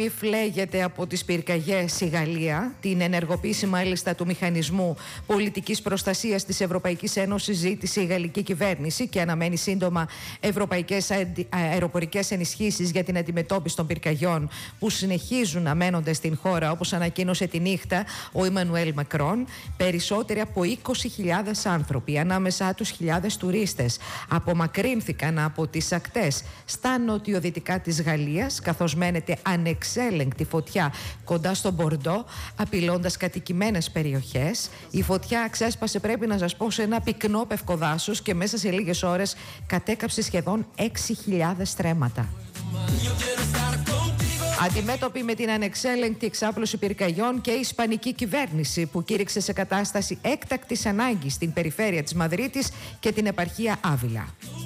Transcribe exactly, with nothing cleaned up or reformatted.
Φλέγεται από τις πυρκαγιές η Γαλλία. Την ενεργοποίηση μάλιστα του μηχανισμού πολιτικής προστασίας της Ευρωπαϊκής Ένωσης ζήτησε η γαλλική κυβέρνηση και αναμένει σύντομα ευρωπαϊκές αεροπορικές ενισχύσεις για την αντιμετώπιση των πυρκαγιών που συνεχίζουν να μένονται στην χώρα, όπως ανακοίνωσε τη νύχτα ο Εμμανουέλ Μακρόν. Περισσότεροι από είκοσι χιλιάδες άνθρωποι, ανάμεσά τους χιλιάδες τουρίστες, απομακρύνθηκαν από τις ακτές στα νοτιοδυτικά της Γαλλίας, καθώς μένεται ανεξέλεγκτη έλεγκτη φωτιά κοντά στο Μπορντό, απειλώντας κατοικημένες περιοχές. Η φωτιά ξέσπασε, πρέπει να σας πω, σε ένα πυκνό πευκοδάσος και μέσα σε λίγες ώρες κατέκαψε σχεδόν έξι χιλιάδες στρέμματα. Αντιμέτωπη με την ανεξέλεγκτη εξάπλωση πυρκαγιών και η ισπανική κυβέρνηση που κήρυξε σε κατάσταση έκτακτης ανάγκης στην περιφέρεια της Μαδρίτης και την επαρχία Άβυλα.